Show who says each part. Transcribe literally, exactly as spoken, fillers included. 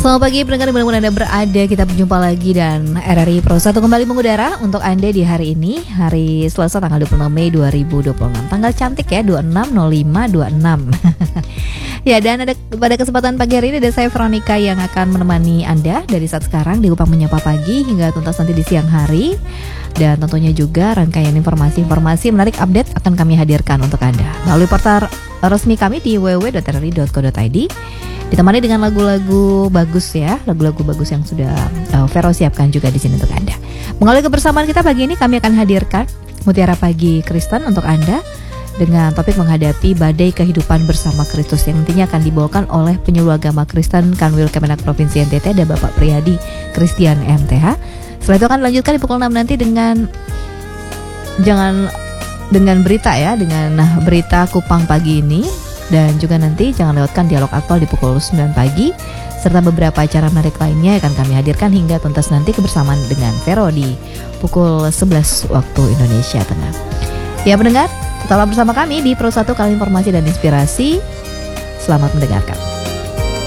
Speaker 1: Selamat pagi pendengar dimanapun Anda berada. Kita berjumpa lagi dan R R I Pro satu kembali mengudara untuk Anda di hari ini, hari Selasa tanggal dua puluh enam Mei dua ribu dua puluh enam. Tanggal cantik ya, dua puluh enam nol lima dua puluh enam. Ya, dan ada, pada kesempatan pagi hari ini ada saya Veronica yang akan menemani Anda dari saat sekarang di Upang Menyapa Pagi hingga tuntas nanti di siang hari. Dan tentunya juga rangkaian informasi-informasi menarik update akan kami hadirkan untuk Anda melalui portal resmi kami di w w w dot r r i dot co dot i d. Ditemani dengan lagu-lagu bagus ya, lagu-lagu bagus yang sudah uh, Vero siapkan juga di sini untuk Anda. Mengawali kebersamaan kita pagi ini, kami akan hadirkan Mutiara Pagi Kristen untuk Anda dengan topik menghadapi badai kehidupan bersama Kristus yang nantinya akan dibawakan oleh penyuluh agama Kristen Kanwil Kemenak Provinsi N T T, ada Bapak Priyadi Christian M T H. Setelah itu akan dilanjutkan di pukul enam nanti dengan jangan dengan berita ya, dengan nah, berita Kupang pagi ini. Dan juga nanti jangan lewatkan dialog aktual di pukul sembilan pagi serta beberapa acara menarik lainnya akan kami hadirkan hingga tuntas nanti kebersamaan dengan Vero di pukul sebelas waktu Indonesia Tengah. Ya pendengar, tetaplah bersama kami di Pro satu Kali Informasi dan Inspirasi. Selamat mendengarkan.